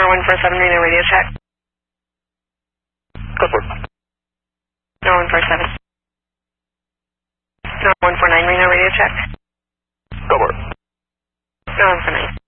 147 Reno radio check. Code word. No 147. No 149 Reno radio check. Code word. No 149.